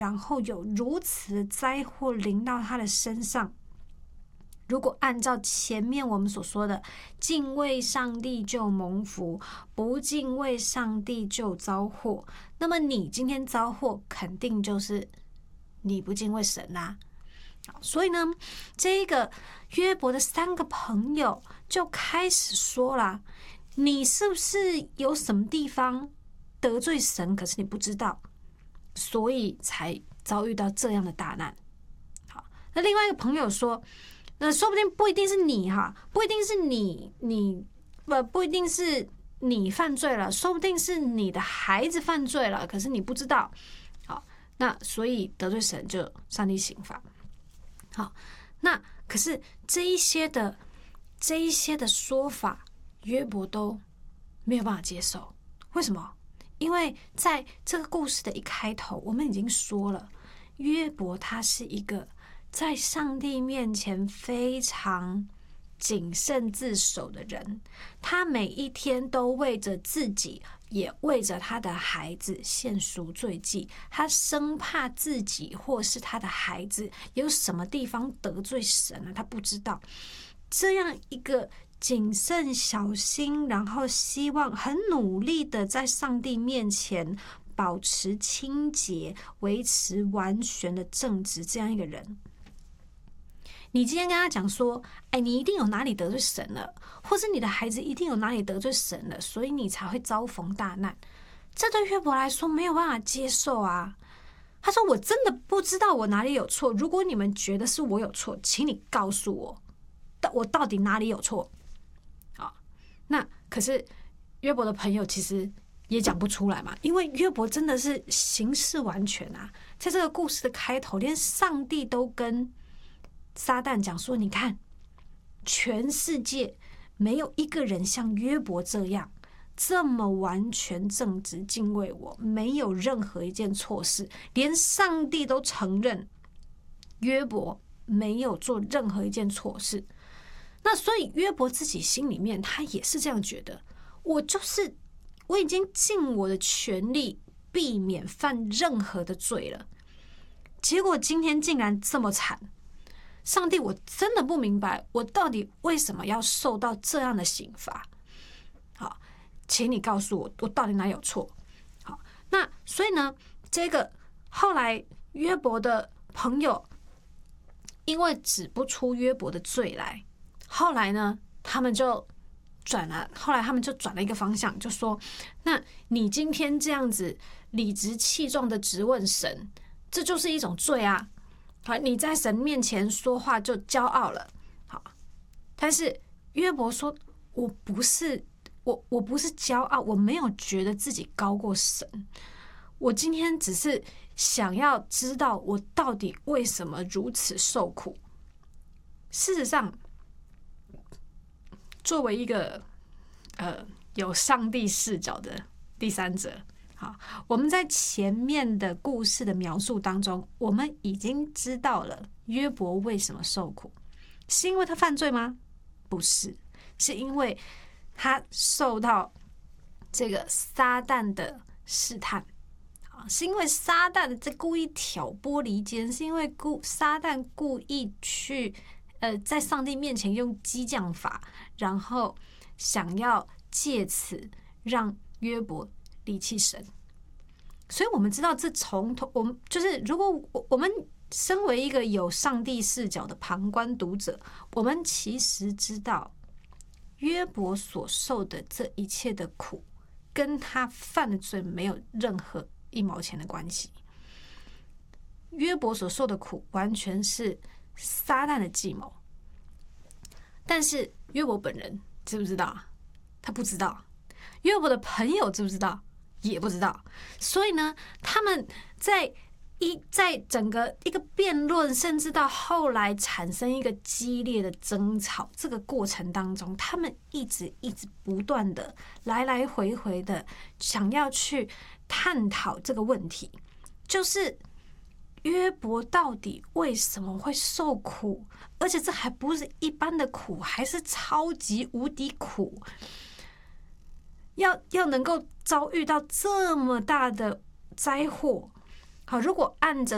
然后有如此的灾祸临到他的身上。如果按照前面我们所说的，敬畏上帝就蒙福，不敬畏上帝就遭祸，那么你今天遭祸，肯定就是你不敬畏神啊。所以呢，这个约伯的3个朋友就开始说啦，你是不是有什么地方得罪神，可是你不知道，所以才遭遇到这样的大难。好，那另外一个朋友说，说不定不一定是你哈，不一定是不一定是你犯罪了，说不定是你的孩子犯罪了，可是你不知道。好，那所以得罪神就上帝刑罚。好，那可是这一些的说法，约伯都没有办法接受。为什么？因为在这个故事的一开头，我们已经说了，约伯他是一个在上帝面前非常谨慎自守的人，他每一天都为着自己，也为着他的孩子献赎罪祭，他生怕自己或是他的孩子有什么地方得罪神啊，他不知道。这样一个谨慎小心，然后希望很努力的在上帝面前保持清洁，维持完全的正直，这样一个人，你今天跟他讲说，你一定有哪里得罪神了，或是你的孩子一定有哪里得罪神了，所以你才会遭逢大难，这对约伯来说没有办法接受啊。他说，我真的不知道我哪里有错，如果你们觉得是我有错，请你告诉我，我到底哪里有错。好，那可是约伯的朋友其实也讲不出来嘛，因为约伯真的是行事完全啊。在这个故事的开头，连上帝都跟撒旦讲说，你看，全世界没有一个人像约伯这样这么完全正直敬畏我，没有任何一件错事，连上帝都承认约伯没有做任何一件错事。那所以约伯自己心里面他也是这样觉得，我已经尽我的全力避免犯任何的罪了，结果今天竟然这么惨，上帝，我真的不明白，我到底为什么要受到这样的刑罚？好，请你告诉我，我到底哪有错？好，那所以呢，这个后来约伯的朋友因为指不出约伯的罪来，后来呢，他们就转了一个方向，就说：那你今天这样子理直气壮的质问神，这就是一种罪啊！好，你在神面前说话就骄傲了。好，但是约伯说：我不是骄傲，我没有觉得自己高过神，我今天只是想要知道我到底为什么如此受苦。事实上，作为一个有上帝视角的第三者，好，我们在前面的故事的描述当中，我们已经知道了约伯为什么受苦，是因为他犯罪吗？不是，是因为他受到这个撒旦的试探，是因为撒旦在故意挑拨离间，是因为撒旦故意去在上帝面前用激将法，然后想要借此让约伯离弃神。所以我们知道，我们就是如果我们身为一个有上帝视角的旁观读者，我们其实知道约伯所受的这一切的苦，跟他犯的罪没有任何1毛钱的关系。约伯所受的苦完全是撒旦的计谋，但是约伯本人知不知道？他不知道。约伯的朋友知不知道？也不知道。所以呢，他们在整个一个辩论，甚至到后来产生一个激烈的争吵，这个过程当中，他们一直不断的来来回回的想要去探讨这个问题，就是约伯到底为什么会受苦，而且这还不是一般的苦，还是超级无敌苦，要能够遭遇到这么大的灾祸。好，如果按着